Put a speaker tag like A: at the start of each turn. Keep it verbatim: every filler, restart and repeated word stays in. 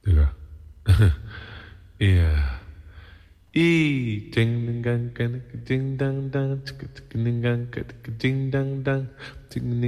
A: Iya. Iya. Ih, jeng deng gang, jeng dang dang, jeng dang dang, jeng dang dang.